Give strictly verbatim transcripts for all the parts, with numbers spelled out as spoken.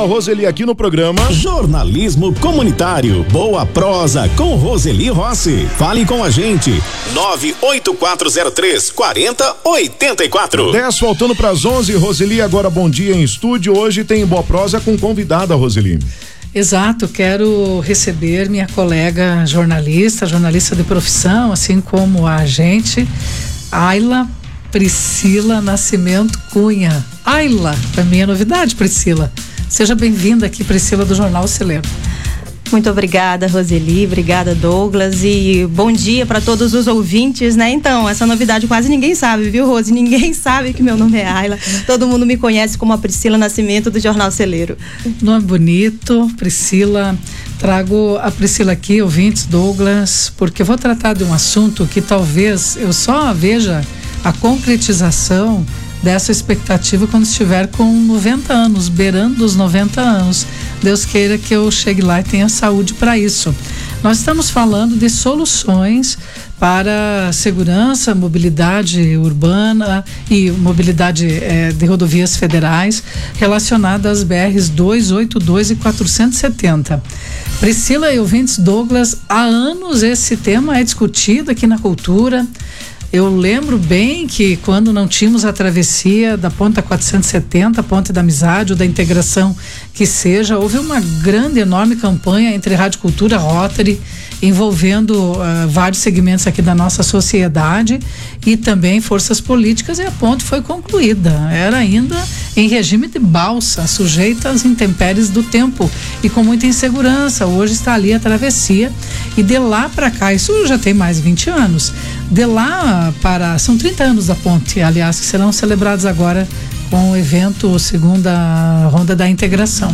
Roseli aqui no programa Jornalismo Comunitário, boa prosa com Roseli Rossi. Fale com a gente, nove oito quatro zero três, quatro zero oito quatro. dez faltando para as onze, Roseli, agora bom dia em estúdio. Hoje tem Boa Prosa com convidada, Roseli. Exato, quero receber minha colega jornalista, jornalista de profissão, assim como a gente, Ayla Priscila Nascimento Cunha. Ayla, para mim é novidade, Priscila. Seja bem-vinda aqui, Priscila, do Jornal Celeiro. Muito obrigada, Roseli, obrigada, Douglas, e bom dia para todos os ouvintes, né? Então, essa novidade quase ninguém sabe, viu, Rose? Ninguém sabe que meu nome é Ayla, todo mundo me conhece como a Priscila Nascimento do Jornal Celeiro. Nome bonito, Priscila. Trago a Priscila aqui, ouvintes, Douglas, porque eu vou tratar de um assunto que talvez eu só veja a concretização dessa expectativa quando estiver com noventa anos, beirando os noventa anos. Deus queira que eu chegue lá e tenha saúde para isso. Nós estamos falando de soluções para segurança, mobilidade urbana e mobilidade eh, de rodovias federais relacionadas às B Rs duzentos e oitenta e dois e quatrocentos e setenta. Priscila e ouvintes, Douglas, há anos esse tema é discutido aqui na cultura. Eu lembro bem que quando não tínhamos a travessia da Ponta quatrocentos e setenta, Ponte da Amizade ou da Integração que seja, houve uma grande, enorme campanha entre Rádio Cultura, Rotary, envolvendo uh, vários segmentos aqui da nossa sociedade e também forças políticas, e a ponte foi concluída. Era ainda em regime de balsa, sujeita às intempéries do tempo e com muita insegurança. Hoje está ali a travessia e de lá para cá, isso já tem mais de vinte anos, de lá para, são trinta anos da ponte, aliás, que serão celebrados agora com o evento Segunda Ronda da Integração.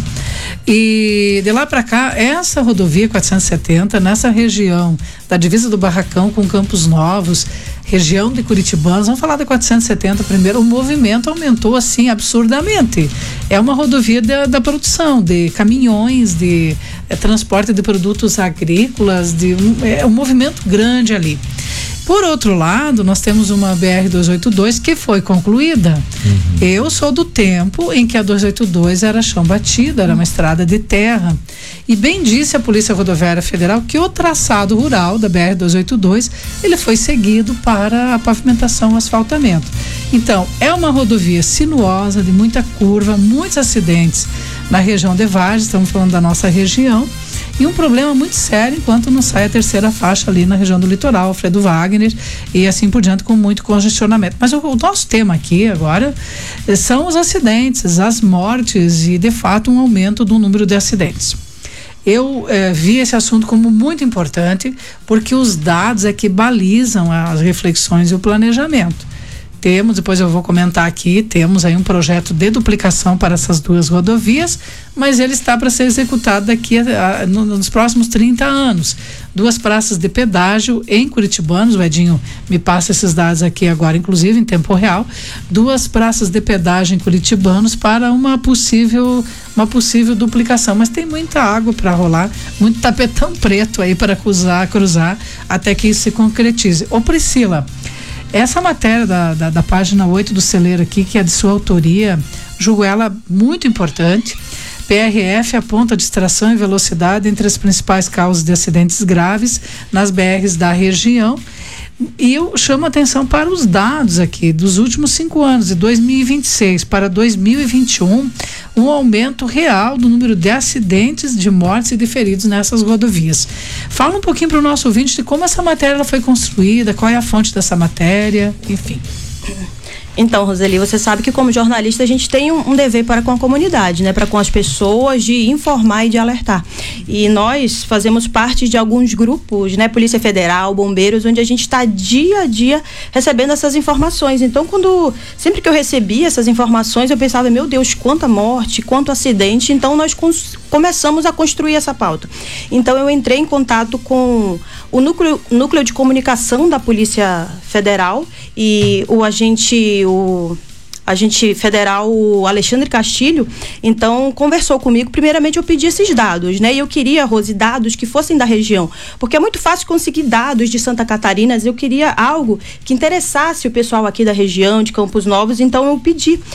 E de lá para cá, essa rodovia quatrocentos e setenta, nessa região da divisa do Barracão com Campos Novos, região de Curitibanos, vamos falar da quatrocentos e setenta primeiro, o movimento aumentou assim absurdamente. É uma rodovia da, da produção, de caminhões, de é, transporte de produtos agrícolas, de um, é um movimento grande ali. Por outro lado, nós temos uma B R duzentos e oitenta e dois que foi concluída. Uhum. Eu sou do tempo em que a duzentos e oitenta e dois era chão batido, era uma estrada de terra. E bem disse a Polícia Rodoviária Federal que o traçado rural da B R duzentos e oitenta e dois, ele foi seguido para a pavimentação, o asfaltamento. Então, é uma rodovia sinuosa, de muita curva, muitos acidentes na região de Vargem, estamos falando da nossa região. E um problema muito sério enquanto não sai a terceira faixa ali na região do litoral, Alfredo Wagner e assim por diante, com muito congestionamento. Mas o, o nosso tema aqui agora são os acidentes, as mortes e de fato um aumento do número de acidentes. Eu eh, vi esse assunto como muito importante porque os dados é que balizam as reflexões e o planejamento. Temos, depois eu vou comentar aqui, temos aí um projeto de duplicação para essas duas rodovias, mas ele está para ser executado daqui a, a, no, nos próximos trinta anos. Duas praças de pedágio em Curitibanos, o Edinho me passa esses dados aqui agora, inclusive em tempo real, duas praças de pedágio em Curitibanos para uma possível, uma possível duplicação, mas tem muita água para rolar, muito tapetão preto aí para cruzar, cruzar, até que isso se concretize. Ô Priscila, essa matéria da, da, da página oito do Celeiro aqui, que é de sua autoria, julgo ela muito importante. P R F aponta distração e velocidade entre as principais causas de acidentes graves nas B Rs da região. E eu chamo a atenção para os dados aqui dos últimos cinco anos, de dois mil e vinte e seis para dois mil e vinte e um, um aumento real do número de acidentes, de mortes e de feridos nessas rodovias. Fala um pouquinho para o nosso ouvinte de como essa matéria ela foi construída, qual é a fonte dessa matéria, enfim. Então, Roseli, você sabe que como jornalista a gente tem um, um dever para com a comunidade, né? Para com as pessoas, de informar e de alertar. E nós fazemos parte de alguns grupos, né? Polícia Federal, Bombeiros, onde a gente está dia a dia recebendo essas informações. Então, quando sempre que eu recebia essas informações, eu pensava, meu Deus, quanta morte, quanto acidente. Então, nós cons- começamos a construir essa pauta. Então, eu entrei em contato com o núcleo, núcleo de comunicação da Polícia Federal e o agente, o agente federal, o Alexandre Castilho, então conversou comigo. Primeiramente eu pedi esses dados, né? E eu queria, Rose, dados que fossem da região, porque é muito fácil conseguir dados de Santa Catarina. Eu queria algo que interessasse o pessoal aqui da região, de Campos Novos, então eu pedi.